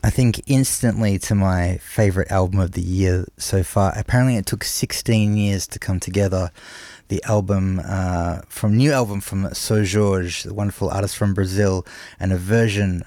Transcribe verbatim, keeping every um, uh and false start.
I think instantly to my favorite album of the year so far. Apparently, it took sixteen years to come together. The album uh, from new album from So Jorge, the wonderful artist from Brazil, and a version